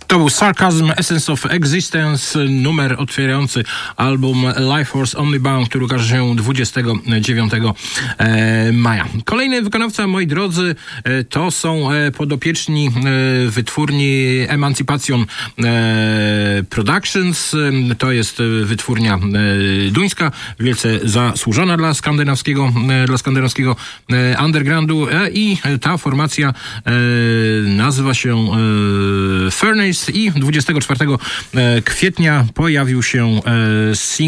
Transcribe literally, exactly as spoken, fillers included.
To był Sarcasm, Essence of Existence, numer otwierający album Life Force Only Bound, który ukaże się dwudziestego dziewiątego maja. Kolejny wykonawca, moi drodzy, to są podopieczni wytwórni Emancipation Productions. To jest wytwórnia duńska, wielce zasłużona dla skandynawskiego, dla skandynawskiego undergroundu i ta formacja nazywa się Furnace i dwudziestego czwartego kwietnia pojawił się singiel